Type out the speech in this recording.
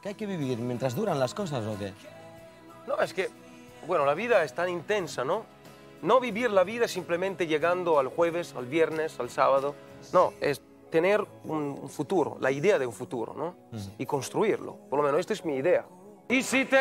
¿Que hay que vivir mientras duran las cosas o qué? No, es que, bueno, la vida es tan intensa, ¿no? No vivir la vida simplemente llegando al jueves, al viernes, al sábado. No, es tener un futuro, la idea de un futuro, ¿no? Y construirlo. Por lo menos esta es mi idea. Y si te